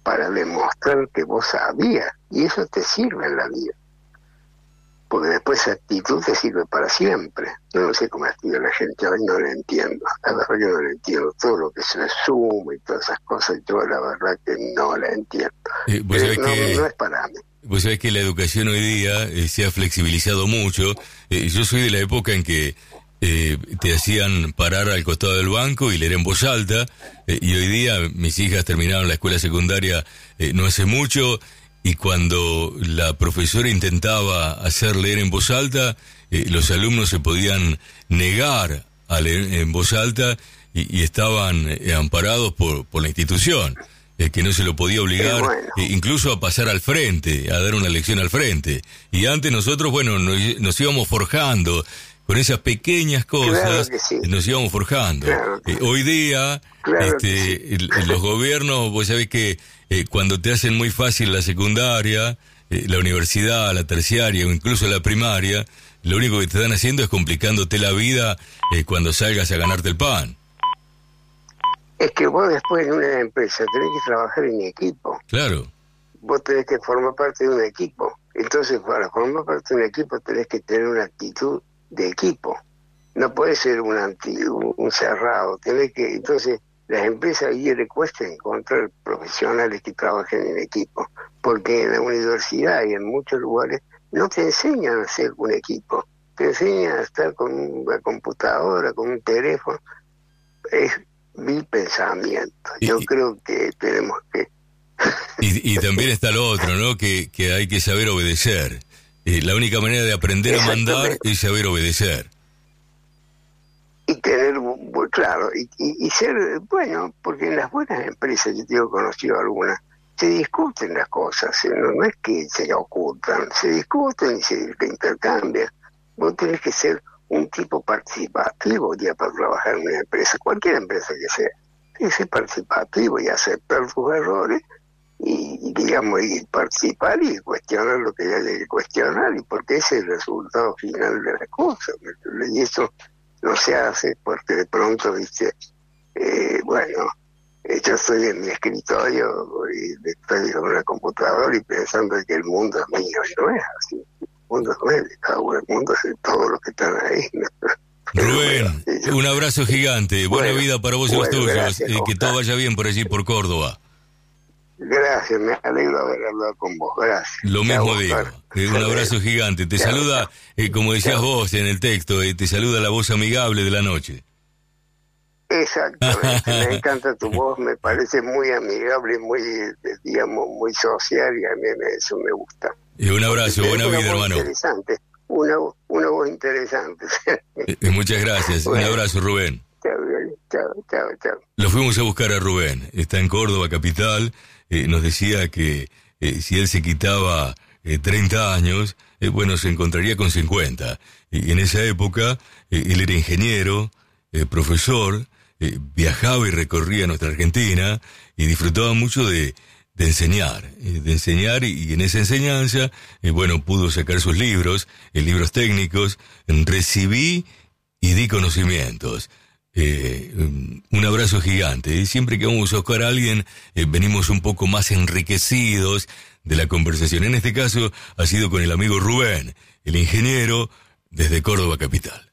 para demostrar que vos sabías, y eso te sirve en la vida. Porque después esa actitud te sirve para siempre. Yo no sé cómo estudia la gente hoy, no la entiendo. La verdad que no la entiendo. Todo lo que se suma y todas esas cosas, yo la verdad que no la entiendo. No es para mí. Vos sabés que la educación hoy día se ha flexibilizado mucho. Yo soy de la época en que te hacían parar al costado del banco y leer en voz alta, y hoy día mis hijas terminaron la escuela secundaria no hace mucho, y cuando la profesora intentaba hacer leer en voz alta, los alumnos se podían negar a leer en voz alta y estaban amparados por la institución, que no se lo podía obligar, incluso a pasar al frente, a dar una lección al frente. Y antes nosotros, nos íbamos forjando con esas pequeñas cosas, claro sí. Nos íbamos forjando. Claro hoy día, los gobiernos, vos sabés que cuando te hacen muy fácil la secundaria, la universidad, la terciaria o incluso la primaria, lo único que te están haciendo es complicándote la vida cuando salgas a ganarte el pan. Es que vos después en una empresa tenés que trabajar en equipo. Claro. Vos tenés que formar parte de un equipo. Entonces, para formar parte de un equipo tenés que tener una actitud de equipo. No podés ser un cerrado. Entonces, las empresas hoy le cuesta encontrar profesionales que trabajen en equipo, porque en la universidad y en muchos lugares no te enseñan a hacer un equipo, te enseñan a estar con una computadora, con un teléfono. Es mi pensamiento. Yo creo que tenemos que... y también está lo otro, ¿no? Que hay que saber obedecer. La única manera de aprender a mandar es saber obedecer. Y tener, claro, y ser, porque en las buenas empresas, yo tengo conocido algunas, se discuten las cosas, no es que se ocultan, se discuten y se intercambian. Vos tenés que ser un tipo participativo ya para trabajar en una empresa, cualquier empresa que sea. Tienes que ser participativo y aceptar tus errores y participar y cuestionar lo que haya que cuestionar, y porque ese es el resultado final de la cosa. Y eso no se hace porque de pronto, yo estoy en mi escritorio y estoy con una computadora y pensando que el mundo es mío, y no es así. El mundo no es de cada uno, el mundo es de todos los que están ahí. Rubén, un abrazo gigante, buena vida para vos y los tuyos, gracias, que todo vaya bien por allí, por Córdoba. Gracias, me alegro de haber hablado con vos, gracias. Lo mismo digo, un abrazo gigante. Te saluda, como decías vos en el texto, te saluda la voz amigable de la noche. Exactamente, me encanta tu voz, me parece muy amigable, muy, muy social, y a mí eso me gusta. Un abrazo, buena vida, hermano. Interesante, una voz interesante. Muchas gracias, un abrazo, Rubén. Chao. Lo fuimos a buscar a Rubén, está en Córdoba capital. Nos decía que si él se quitaba 30 años, se encontraría con 50. Y en esa época, él era ingeniero, profesor, viajaba y recorría nuestra Argentina y disfrutaba mucho de enseñar, y en esa enseñanza, pudo sacar sus libros técnicos, recibí y di conocimientos. Un abrazo gigante. Siempre que vamos a buscar a alguien, venimos un poco más enriquecidos de la conversación. En este caso ha sido con el amigo Rubén, el ingeniero desde Córdoba capital.